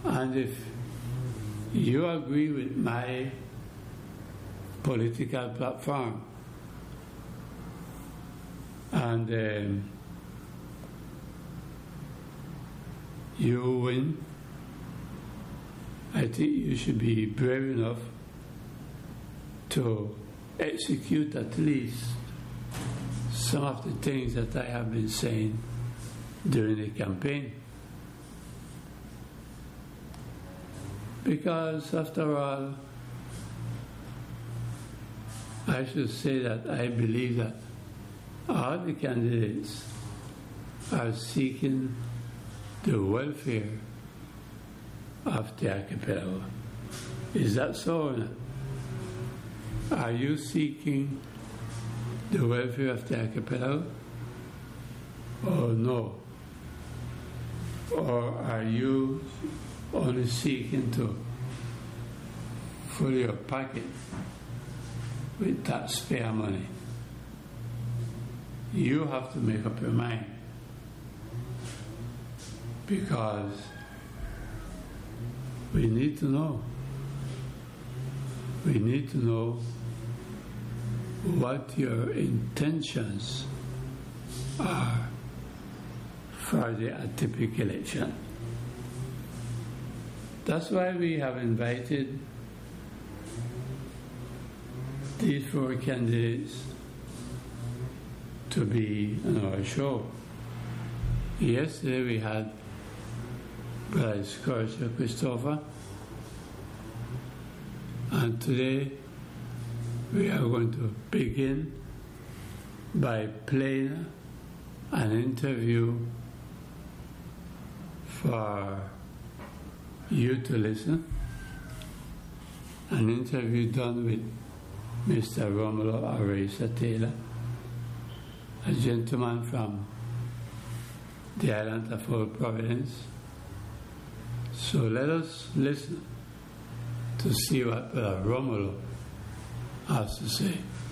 And if you agree with my political platform and you win, I think you should be brave enough to execute at least some of the things that I have been saying during the campaign. Because after all, I should say that I believe that all the candidates are seeking the welfare of the archipelago. Is that so or not? Are you seeking the welfare of the archipelago? Or no? Or are you only seeking to fill your pocket with taxpayer money? You have to make up your mind, because we need to know. We need to know what your intentions are for the atypical election. That's why we have invited these 4 candidates to be on our show. Yesterday we had Brother Scorcher Christopher, and today we are going to begin by playing an interview for you to listen, an interview done with Mr. Romulo Arisa Taylor, a gentleman from the island of Old Providence. So let us listen to see what Romulo has to say.